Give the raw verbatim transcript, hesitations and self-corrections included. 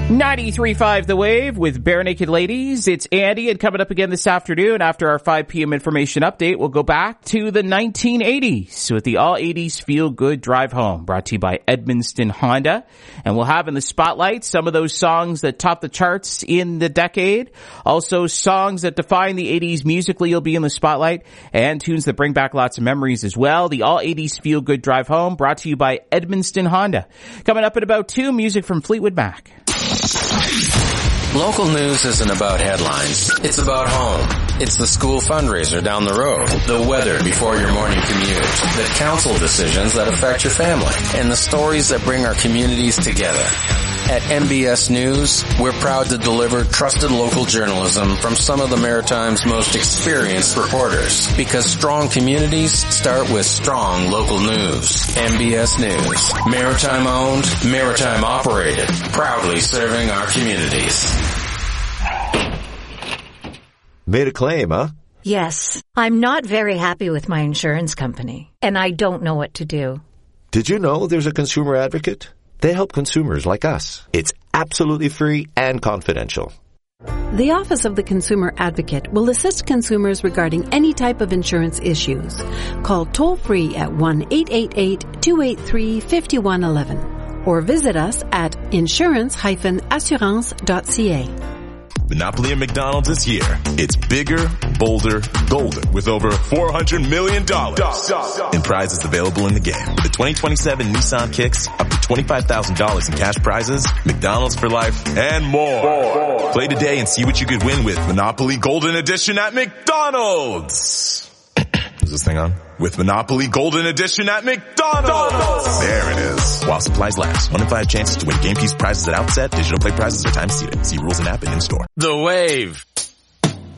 ninety-three point five The Wave with Bare Naked Ladies. It's Andy, and coming up again this afternoon after our five p.m. information update, we'll go back to the nineteen eighties with the All eighties Feel Good Drive Home, brought to you by Edmundston Honda. And we'll have in the spotlight some of those songs that topped the charts in the decade. Also, songs that define the eighties musically will be in the spotlight, and tunes that bring back lots of memories as well. The All eighties Feel Good Drive Home, brought to you by Edmundston Honda. Coming up at about two, music from Fleetwood Mac. Local news isn't about headlines. It's about home. It's the school fundraiser down the road, the weather before your morning commute, the council decisions that affect your family, and the stories that bring our communities together. At M B S News, we're proud to deliver trusted local journalism from some of the Maritime's most experienced reporters, because strong communities start with strong local news. M B S News, Maritime owned, Maritime operated, proudly serving our communities. Made a claim, huh? Yes. I'm not very happy with my insurance company, and I don't know what to do. Did you know there's a consumer advocate? They help consumers like us. It's absolutely free and confidential. The Office of the Consumer Advocate will assist consumers regarding any type of insurance issues. Call toll-free at one eight eight eight, two eight three, five one one one or visit us at insurance dash assurance dot c a. Monopoly at McDonald's is here. It's bigger, bolder, golden, with over four hundred million dollars in prizes available in the game. The twenty twenty-seven Nissan Kicks, up to twenty-five thousand dollars in cash prizes, McDonald's for life, and more. more. Play today and see what you could win with Monopoly Golden Edition at McDonald's. Is this thing on? With Monopoly Golden Edition at McDonald's. There it is. While supplies last. One in five chances to win game piece prizes at outset. Digital play prizes are time seated. See rules and app and in store. The Wave.